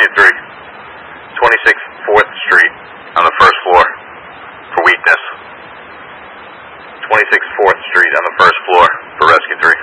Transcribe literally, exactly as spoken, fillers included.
Rescue three. twenty-six fourth Street on the first floor for weakness. twenty-six fourth Street on the first floor for Rescue three.